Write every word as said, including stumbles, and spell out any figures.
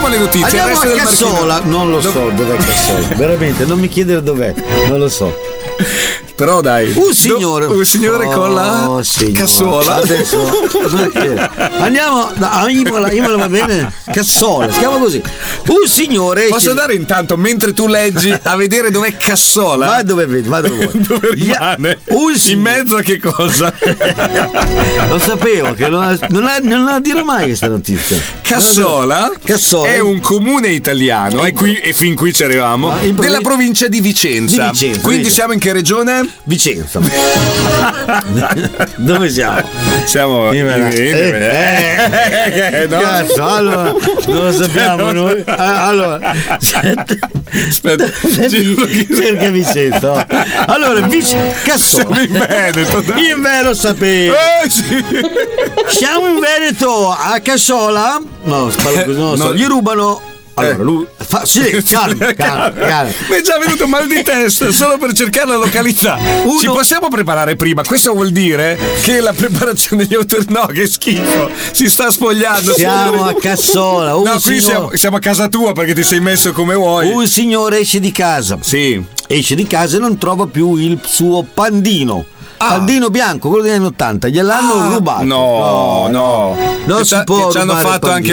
le notizie. Andiamo a Cassola. Non lo so dov'è Cassola. Veramente, non mi chiedere dov'è. Non lo so. Però dai, un signore, un signore oh, con la signore. Cassola. Adesso andiamo a Imola, Imola va bene? Cassola, si chiama così. Un signore. Posso dare intanto, mentre tu leggi, a vedere dov'è Cassola? Va dove vedi, va dove vuoi. Dove rimane? Un in mezzo a che cosa? Lo sapevo che non, non, la, non la dirò mai questa notizia. Cassola, Cassola è un comune italiano, e, qui, e fin qui ci arriviamo, provi- della provincia di Vicenza. Di Vicenza Quindi Vicenza. Siamo in che regione? Vicenza. Dove siamo? Siamo in eh, eh, no. Cazzo, allora non lo sappiamo noi. Allora aspetta, cerca Vicenza. Allora Vicenza, Cassola. Siamo in Veneto. In Veneto sapevo. Eh, sì. Siamo in Veneto a Cassola. No, sparo, no, no. Gli rubano. Allora, lui fa, sì, calma, calma, calma. Mi è già venuto mal di testa solo per cercare la località. Uno... Ci possiamo preparare prima? Questo vuol dire che la preparazione degli autori. No, che schifo. Si sta spogliando. Siamo a Cassola. Un no, qui signor... siamo, siamo a casa tua perché ti sei messo come vuoi. Un signore esce di casa. Sì. Esce di casa e non trova più il suo pandino. Ah. Pandino bianco, quello degli anni ottanta, gliel'hanno ah, rubato. No, no, no. Non che si può che ci hanno fatto anche